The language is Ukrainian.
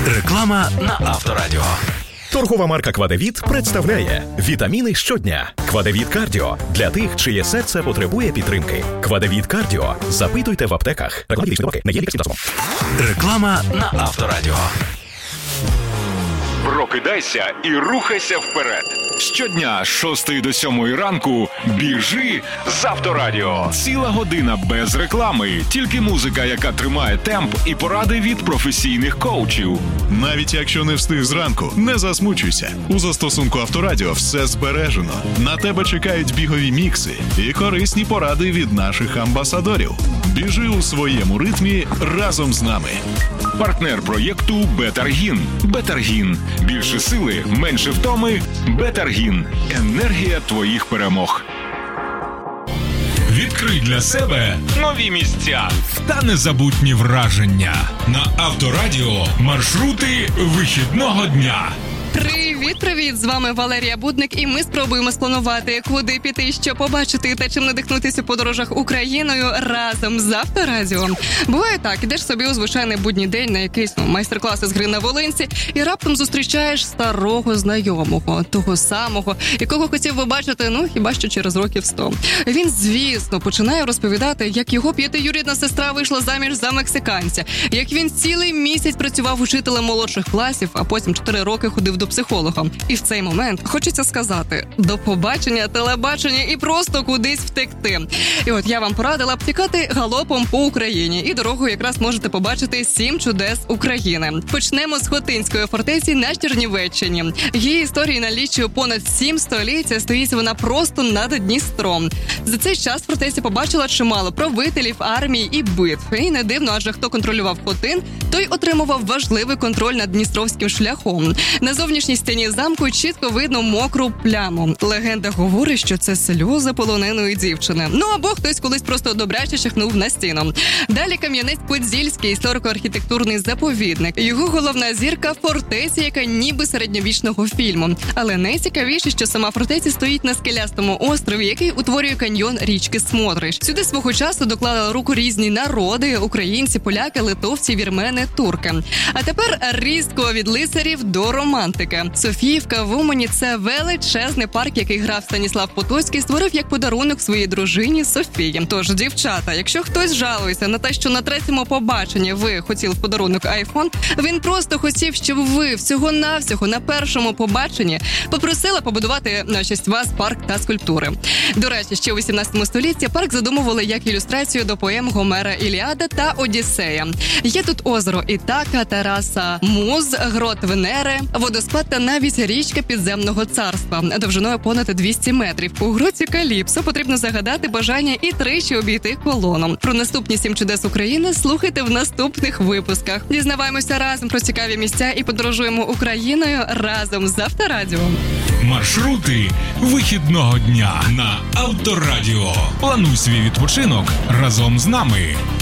Реклама на Авторадіо. Торгова марка «Квадевіт» представляє вітаміни щодня. «Квадевіт Кардіо» для тих, чиє серце потребує підтримки. «Квадевіт Кардіо» запитуйте в аптеках. Реклама на Авторадіо. Прокидайся і рухайся вперед. Щодня з 6 до 7 ранку біжи з Авторадіо. Ціла година без реклами. Тільки музика, яка тримає темп, і поради від професійних коучів. Навіть якщо не встиг зранку, не засмучуйся. У застосунку Авторадіо все збережено. На тебе чекають бігові мікси і корисні поради від наших амбасадорів. Біжи у своєму ритмі разом з нами. Партнер проєкту Бетаргін. Бетаргін. Більше сили, менше втоми. Бетаргін. Енергія твоїх перемог. Відкрий для себе нові місця та незабутні враження. На Авторадіо маршрути вихідного дня. Привіт! З вами Валерія Будник, і ми спробуємо спланувати, куди піти, що побачити та чим надихнутися у подорожах Україною разом з Авторадіо. Буває так, ідеш собі у звичайний будній день на якийсь майстер-клас із гри на волинці і раптом зустрічаєш старого знайомого, того самого, якого хотів би бачити, хіба що через років 100. Він, звісно, починає розповідати, як його п'ятиюрідна сестра вийшла заміж за мексиканця, як він цілий місяць працював учителем молодших класів, а потім 4 роки ходив до психолога. І в цей момент хочеться сказати: до побачення, телебачення і просто кудись втекти. І от я вам порадила б тікати галопом по Україні. І дорогою якраз можете побачити 7 чудес України. Почнемо з Хотинської фортеці на Чернівеччині. Її історії налічує понад 7 століть, стоїть вона просто над Дністром. За цей час фортеця побачила чимало правителів, армій і битв. І не дивно, адже хто контролював Хотин, той отримував важливий контроль над Дністровським шляхом. На зовнішній стіні замку чітко видно мокру пляму. Легенда говорить, що це сльози полоненої дівчини. Або хтось колись просто добряче чихнув на стіну. Далі Кам'янець-Подільський, історико-архітектурний заповідник. Його головна зірка – фортеця, яка ніби середньовічного фільму. Але найцікавіше, що сама фортеця стоїть на скелястому острові, який утворює каньйон річки Смотрич. Сюди свого часу доклали руку різні народи – українці, поляки, литовці, вірмени, турки. А тепер різко від лицарів до романтики. Софіївка в Умані – це величезний парк, який граф Станіслав Потоцький створив як подарунок своїй дружині Софії. Тож, дівчата, якщо хтось жалується на те, що на 3-му побаченні ви хотіли в подарунок айфон, він просто хотів, щоб ви всього-навсього на 1-му побаченні попросили побудувати на честь вас парк та скульптури. До речі, ще у 18 столітті парк задумували як ілюстрацію до поем Гомера «Іліада» та «Одіссея». Є тут озеро Ітака, тераса Муз, грот Венери, водоспад та навіть річка підземного царства довжиною понад 200 метрів. У гроті Каліпсо потрібно загадати бажання і тричі обійти колону. Про наступні 7 чудес України слухайте в наступних випусках. Дізнаваємося разом про цікаві місця і подорожуємо Україною разом з Авторадіо. Маршрути вихідного дня на Авторадіо. Плануй свій відпочинок разом з нами.